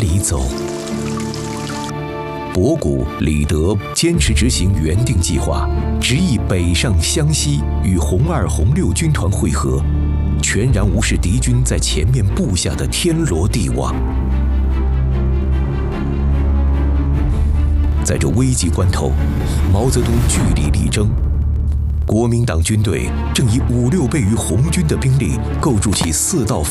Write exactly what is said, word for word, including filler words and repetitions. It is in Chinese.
里走？博古、李德坚持执行原定计划，执意北上湘西与红二、红六军团会合，全然无视敌军在前面布下的天罗地网。在这危急关头，毛泽东据理力争，国民党军队正以五六倍于红军的兵力构筑起四道